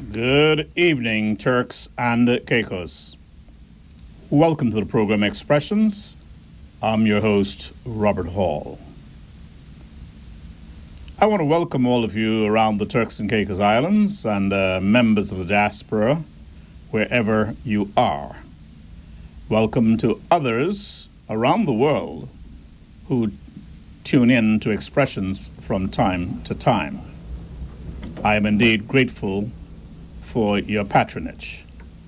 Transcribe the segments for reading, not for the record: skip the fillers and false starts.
Good evening, Turks and Caicos. Welcome to the program Expressions. I'm your host, Robert Hall. I want to welcome all of you around the Turks and Caicos Islands and members of the diaspora, wherever you are. Welcome to others around the world who tune in to Expressions from time to time. I am indeed grateful for your patronage.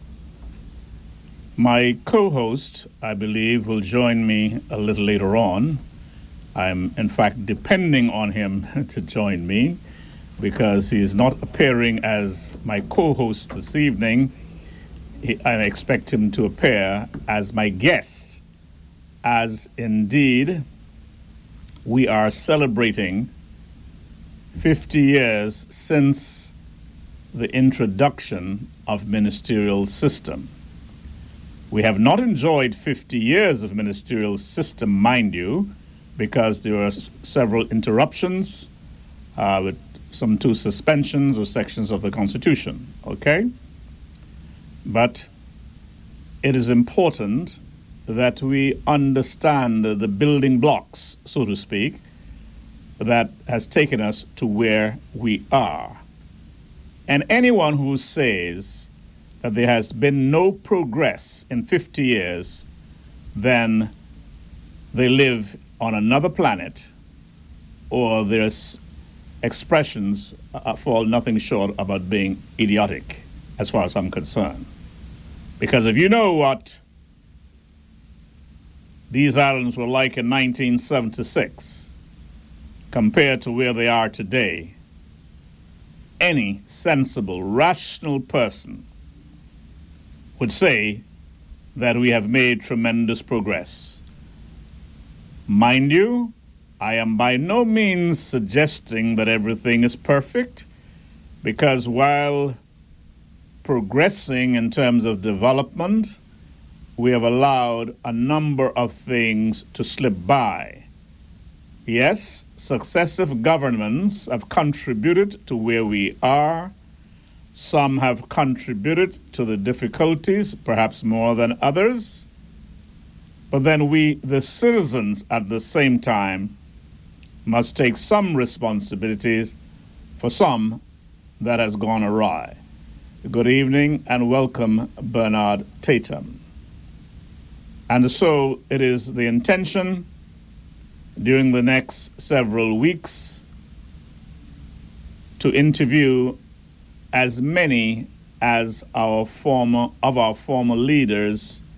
My co-host, I believe, will join me a little later on. I'm, in fact, depending on him to join me because he is not appearing as my co-host this evening. I expect him to appear as my guest, as indeed we are celebrating 50 years since the introduction of ministerial system. We have not enjoyed 50 years of ministerial system, mind you, because there were several interruptions with some two suspensions of sections of the Constitution, okay? But it is important that we understand the building blocks, so to speak, that has taken us to where we are. And anyone who says that there has been no progress in 50 years, then they live on another planet, or their expressions fall nothing short about being idiotic, as far as I'm concerned. Because if you know what these islands were like in 1976, compared to where they are today, any sensible, rational person would say that we have made tremendous progress. Mind you, I am by no means suggesting that everything is perfect, because while progressing in terms of development, we have allowed a number of things to slip by. Yes, successive governments have contributed to where we are. Some have contributed to the difficulties, perhaps more than others. But then we, the citizens, at the same time, must take some responsibilities for some that has gone awry. Good evening and welcome, Bernard Tatum. And so it is the intention during the next several weeks to interview as many as our former leaders